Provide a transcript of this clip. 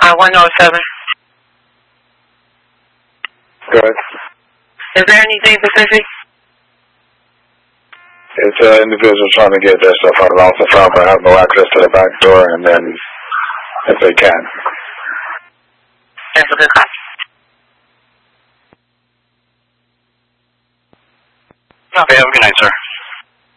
107. Good. Is there anything specific? It's an individual trying to get their stuff out of the office, but have no access to the back door, and then if they can. That's a good copy. Okay, have a good night, sir.